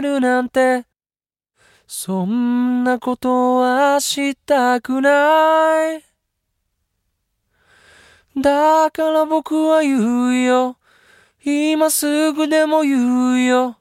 めるなんて、そんなことはしたくない。だから僕は言うよ。今すぐでも言うよ。